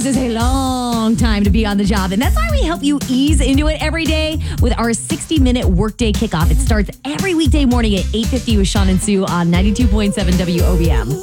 This is a long time to be on the job, and that's why we help you ease into it every day with our 60-minute workday kickoff. It starts every weekday morning at 8:50 with Sean and Sue on 92.7 WOBM.